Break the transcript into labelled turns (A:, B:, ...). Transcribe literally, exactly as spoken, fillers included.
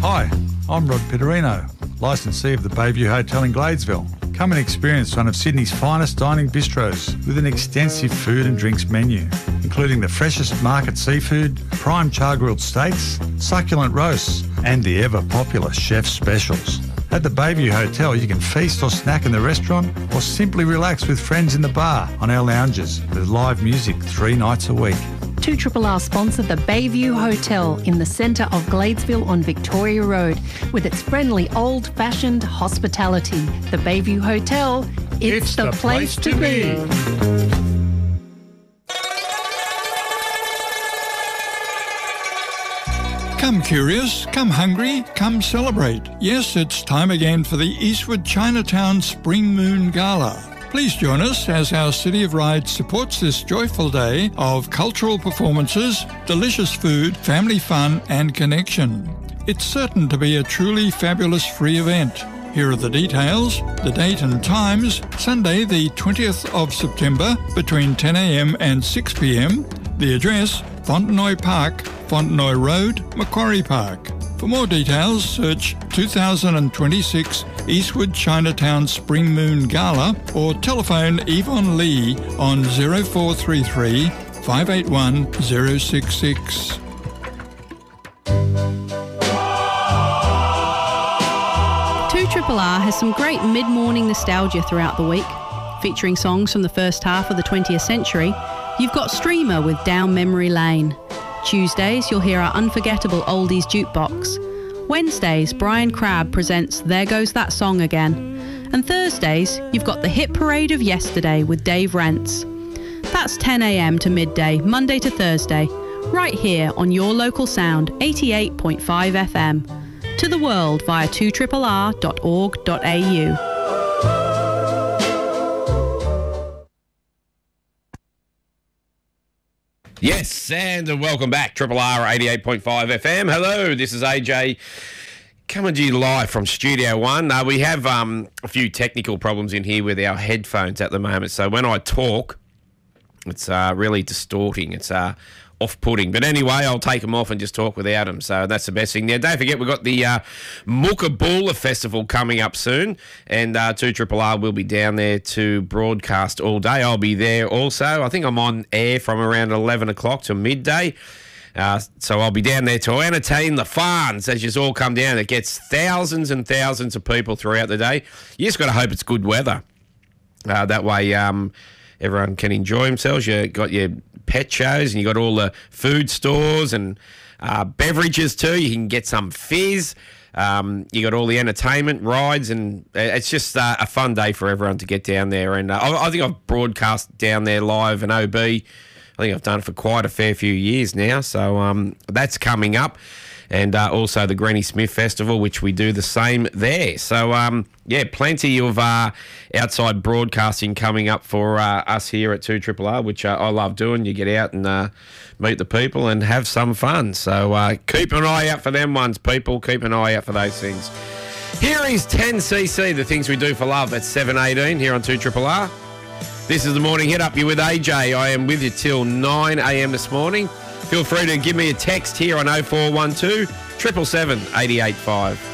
A: Hi, I'm Rod Pitterino, licensee of the Bayview Hotel in Gladesville. Come and experience one of Sydney's finest dining bistros with an extensive food and drinks menu, including the freshest market seafood, prime char-grilled steaks, succulent roasts, and the ever-popular chef specials. At the Bayview Hotel, you can feast or snack in the restaurant or simply relax with friends in the bar on our lounges with live music three nights a week.
B: two R R sponsor the Bayview Hotel in the centre of Gladesville on Victoria Road with its friendly old-fashioned hospitality. The Bayview Hotel, it's,
A: It's
B: the,
A: the
B: place,
A: place
B: to
A: to
B: be.
A: be.
C: Come curious, come hungry, come celebrate. Yes, it's time again for the Eastwood Chinatown Spring Moon Gala. Please join us as our City of Ryde supports this joyful day of cultural performances, delicious food, family fun and connection. It's certain to be a truly fabulous free event. Here are the details, the date and times, Sunday the twentieth of September between ten a m and six p m. The address, Fontenoy Park, Fontenoy Road, Macquarie Park. For more details, search two thousand twenty-six Eastwood Chinatown Spring Moon Gala or telephone Yvonne Lee on zero four three three, five eight one, zero six six.
D: two R R has some great mid-morning nostalgia throughout the week. Featuring songs from the first half of the twentieth century, you've got Streamer with Down Memory Lane. Tuesdays, you'll hear our unforgettable oldies jukebox. Wednesdays, Brian Crabb presents There Goes That Song Again. And Thursdays, you've got the Hit Parade of Yesterday with Dave Rents. That's ten a m to midday, Monday to Thursday, right here on your local sound, eighty-eight point five F M. To the world via two R R R dot org dot a u.
E: Yes, and welcome back, Triple R eighty-eight point five F M. Hello, this is A J coming to you live from Studio One. Uh, we have um, a few technical problems in here with our headphones at the moment, so when I talk, it's uh, really distorting. It's uh, off-putting. But anyway, I'll take them off and just talk without them, so that's the best thing. Now, don't forget, we've got the uh, Mookabulla Festival coming up soon, and uh, two R R R will be down there to broadcast all day. I'll be there also. I think I'm on air from around eleven o'clock to midday. Uh, so I'll be down there to entertain the fans as you all come down. It gets thousands and thousands of people throughout the day. You just got to hope it's good weather. Uh, that way um, everyone can enjoy themselves. You got your pet shows and you got all the food stores and uh, beverages too. You can get some fizz. Um, you got all the entertainment rides, and it's just uh, a fun day for everyone to get down there. And uh, I, I think I've broadcast down there live and O B. I think I've done it for quite a fair few years now. So um, that's coming up. And uh, also the Granny Smith Festival, which we do the same there. So, um, yeah, plenty of uh, outside broadcasting coming up for uh, us here at two R R R, which uh, I love doing. You get out and uh, meet the people and have some fun. So uh, keep an eye out for them ones, people. Keep an eye out for those things. Here is ten C C, the things we do for love at seven eighteen here on two R R R. This is the Morning Hit Up. You're with A J. I am with you till nine a m this morning. Feel free to give me a text here on oh four one two, seven seven seven, eight eight five.